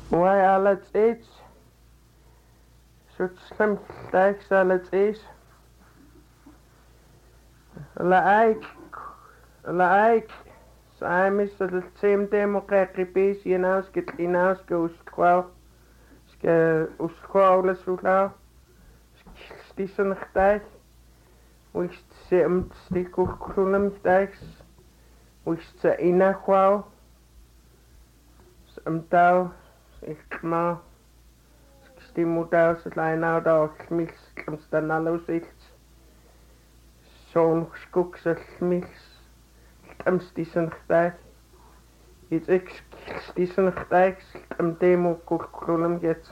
Why alles eet? Zo'n slim lijkt alles eet. Like, I'm the same democratic base, you know, get in house goes squaw, squaw, squaw, stissen tijd, wist ze stikulum tijd, wist ze in a quaw, touw, ik ma, stimultouw, ze lijnen out al smis, dan alles iets, zo'n skoekse smis. Stissen tijd. Iets ik stissen tijd. Demo kulum get.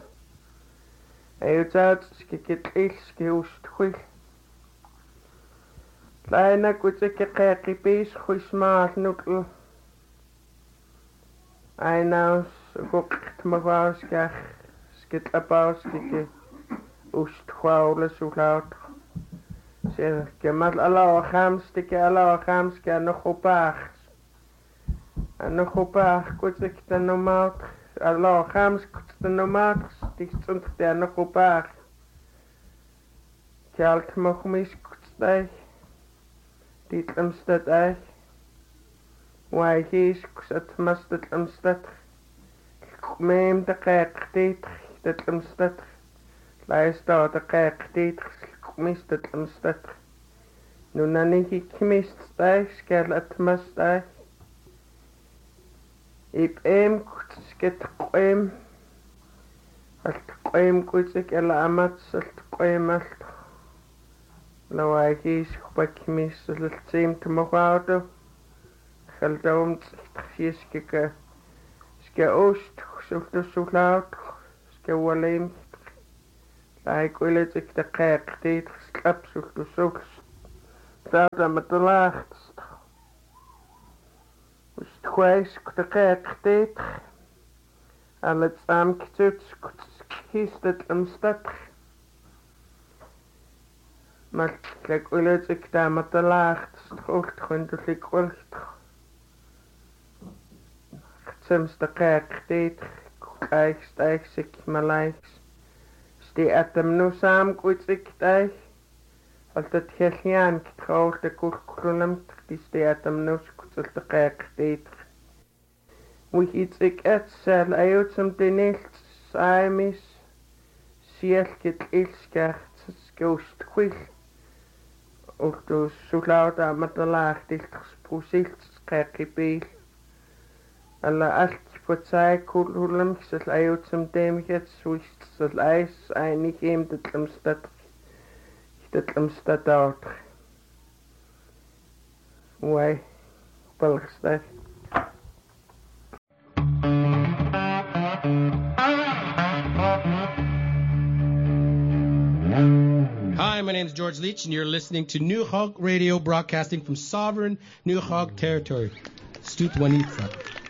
Uit skikit is geust goed. Kleine kutse kerkipes goesmaal nukkel. Einaus gokt mevrouw skit apaus skike. Ust kwaule zo laut. Zeg, kemat Allah hamstike nog opaag. En nog opaag, kutsik de normaal. Allah hamst de normaal, die stond der nog opaag. Kjalt mag mis kutstij. Dit amstad eich. Wai hees kusat mastat amstad. Meem de kijk dit, dat amstad. Luister de kijk dit. Mist het amstad. Nu dan ik mist stijg, skal het mastijg. Ik sket qoem. Alt qoem kutsik ela amat alt qoem alt. Lawaai is gebak mis het seem te mogoudo. Geldoom skiske ske oost zo laut. Ske waleem. Like wil ik de kerk dit slapsel de zoeks. Dat met de laagst. Dus het gwijs de kerk dit. En het saamkitut kiest het amstad. Maar ik wil ik daar met de laagst. Hoort gewoon dat ik wil. Soms de kerk dit. Kijk stijg ik me lijks. Die atem nu saam kutsik tijd. Als het heel getrouwd de kurkulum die atem nu kutsik de kerk deed. Wie iets ik et zal uit som de niet saimis. Siel get ilskert skost kwil. Ook dus zo laut aan met de laag dicht gesproesilt kerkipeel. Alla alt Potsai kulum zal uit som demget swist zal ijs einig hem dat amstad out. Why? Balgstad. Hi, my name is George Leach, and you're listening to New Hawk Radio, broadcasting from sovereign New Hawk territory. Stoet Wanitra.